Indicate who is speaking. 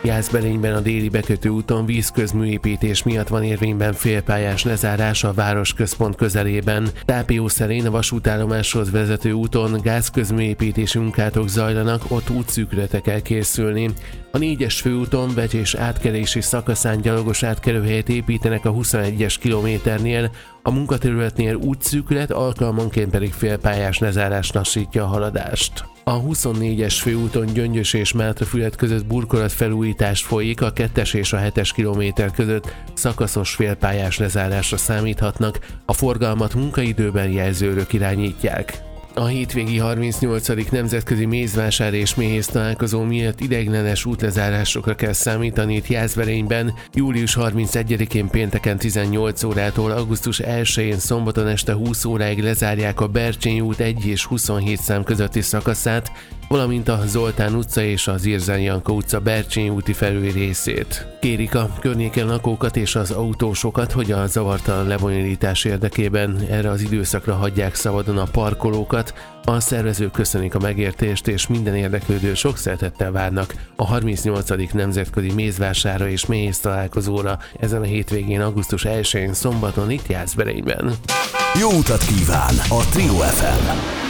Speaker 1: Jászberényben a déli bekötő úton vízközműépítés miatt van érvényben félpályás lezárás a városközpont közelében. Tápió szerint a vasútállomáshoz vezető úton gázközműépítési munkátok zajlanak, ott útszűkületre kell készülni. A 4-es főúton vegy- és átkelési szakaszán gyalogos átkelőhelyet építenek a 21-es kilométernél, a munkaterületnél útszűkület, alkalmanként pedig félpályás lezárás lassítja a haladást. A 24-es főúton Gyöngyös és Mátrafüred között burkolatfelújítás folyik, a 2-es és a 7-es kilométer között szakaszos félpályás lezárásra számíthatnak, a forgalmat munkaidőben jelzőrök irányítják. A hétvégi 38. nemzetközi mézvásár és méhész találkozó miatt ideiglenes útlezárásokra kell számítani itt Jászberényben. Július 31-én pénteken 18 órától augusztus 1-én szombaton este 20 óráig lezárják a Bercsényi út 1 és 27 szám közötti szakaszát, valamint a Zoltán utca és az Irzán Janka utca Bercsényi úti felüli részét. Kérik a környéken lakókat és az autósokat, hogy a zavartalan lebonyolítás érdekében erre az időszakra hagyják szabadon a parkolókat. A szervezők köszönik a megértést, és minden érdeklődő sok szeretettel várnak a 38. nemzetközi mézvásárra és méhész találkozóra ezen a hétvégén augusztus 1-én szombaton itt Jászberényben.
Speaker 2: Jó utat kíván a Trio FM!